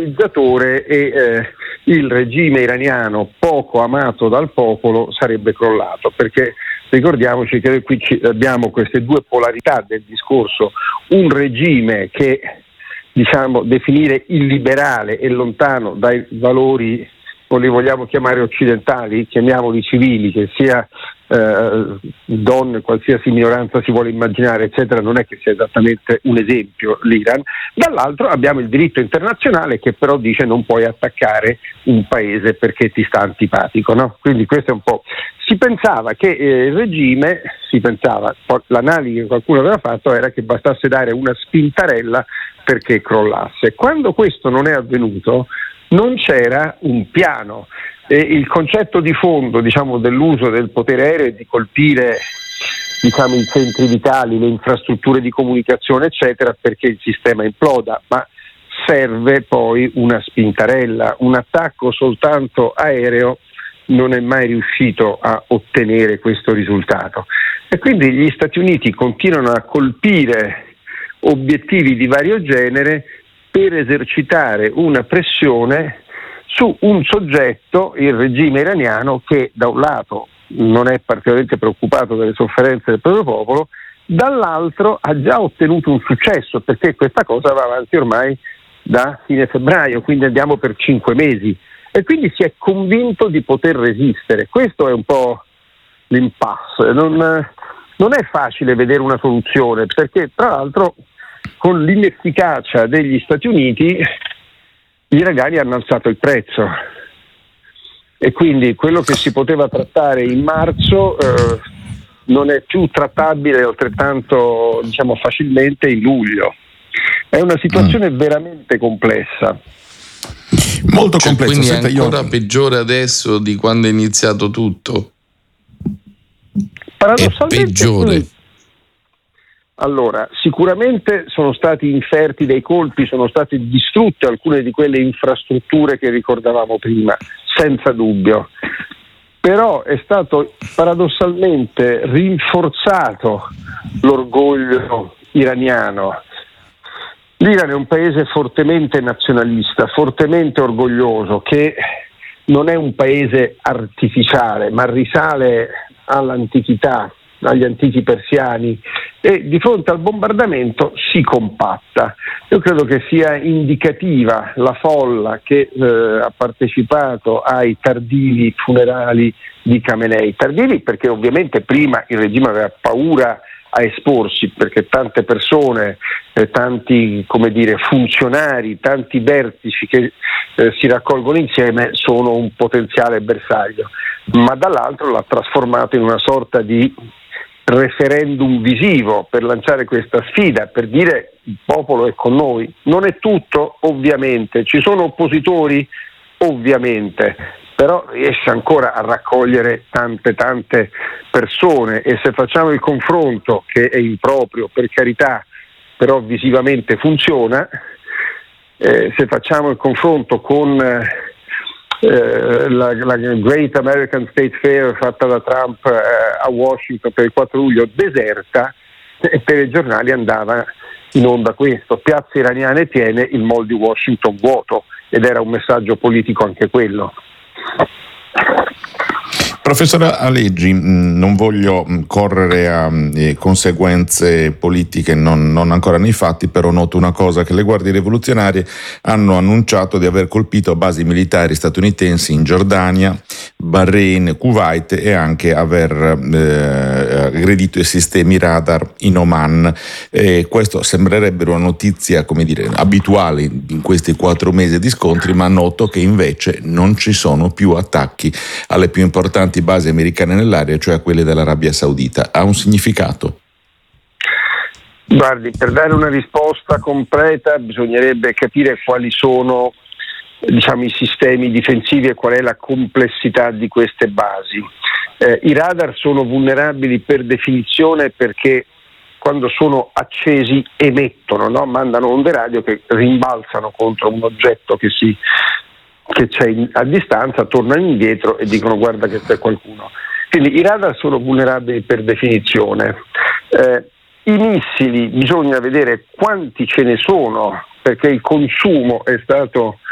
globalizzatore e il regime iraniano, poco amato dal popolo, sarebbe crollato, perché ricordiamoci che qui abbiamo queste due polarità del discorso: un regime che definire illiberale e lontano dai valori, non li vogliamo chiamare occidentali, chiamiamoli civili, che sia donne, qualsiasi minoranza si vuole immaginare, eccetera, non è che sia esattamente un esempio l'Iran. Dall'altro abbiamo il diritto internazionale che però dice non puoi attaccare un paese perché ti sta antipatico, no? Quindi questo è un po'. Si pensava che il regime, l'analisi che qualcuno aveva fatto era che bastasse dare una spintarella perché crollasse. Quando questo non è avvenuto, non c'era un piano. E il concetto di fondo, dell'uso del potere aereo e di colpire, i centri vitali, le infrastrutture di comunicazione, eccetera, perché il sistema imploda, ma serve poi una spintarella. Un attacco soltanto aereo non è mai riuscito a ottenere questo risultato. E quindi gli Stati Uniti continuano a colpire obiettivi di vario genere per esercitare una pressione su un soggetto, il regime iraniano, che da un lato non è particolarmente preoccupato delle sofferenze del proprio popolo, dall'altro ha già ottenuto un successo, perché questa cosa va avanti ormai da fine febbraio, quindi andiamo per 5 mesi, e quindi si è convinto di poter resistere. Questo è un po' l'impasse. Non è facile vedere una soluzione, perché tra l'altro con l'inefficacia degli Stati Uniti gli iraniani hanno alzato il prezzo, e quindi quello che si poteva trattare in marzo non è più trattabile altrettanto facilmente in luglio. È una situazione veramente complessa. Molto complessa. Quindi è ancora peggiore adesso di quando è iniziato tutto? Paradossalmente è peggiore. Sì. Allora, sicuramente sono stati inferti dei colpi, sono state distrutte alcune di quelle infrastrutture che ricordavamo prima, senza dubbio. Però è stato paradossalmente rinforzato l'orgoglio iraniano. L'Iran è un paese fortemente nazionalista, fortemente orgoglioso, che non è un paese artificiale, ma risale all'antichità, agli antichi persiani, e di fronte al bombardamento si compatta. Io credo che sia indicativa la folla che ha partecipato ai tardivi funerali di Khamenei. Tardivi perché ovviamente prima il regime aveva paura a esporsi, perché tante persone, tanti funzionari, tanti vertici che si raccolgono insieme sono un potenziale bersaglio, ma dall'altro l'ha trasformato in una sorta di referendum visivo per lanciare questa sfida, per dire il popolo è con noi. Non è tutto, ovviamente, ci sono oppositori, ovviamente, però riesce ancora a raccogliere tante persone, e se facciamo il confronto, che è improprio per carità, però visivamente funziona, se facciamo il confronto con la Great American State Fair fatta da Trump a Washington per il 4 luglio, deserta, e per i giornali andava in onda questo: piazze iraniane piene, il mall di Washington vuoto, ed era un messaggio politico anche quello. Professore Aleggi, non voglio correre a conseguenze politiche non ancora nei fatti, però noto una cosa: che le guardie rivoluzionarie hanno annunciato di aver colpito basi militari statunitensi in Giordania, Bahrain, Kuwait, e anche aver aggredito i sistemi radar in Oman. Questo sembrerebbe una notizia, abituale in questi 4 mesi di scontri, ma noto che invece non ci sono più attacchi alle più importanti basi americane nell'area, cioè a quelle dell'Arabia Saudita. Ha un significato? Guardi, per dare una risposta completa bisognerebbe capire quali sono i sistemi difensivi e qual è la complessità di queste basi. I radar sono vulnerabili per definizione perché quando sono accesi emettono, no? Mandano onde radio che rimbalzano contro un oggetto che c'è a distanza, tornano indietro e dicono guarda che c'è qualcuno. Quindi i radar sono vulnerabili per definizione. I missili bisogna vedere quanti ce ne sono, perché il consumo è stato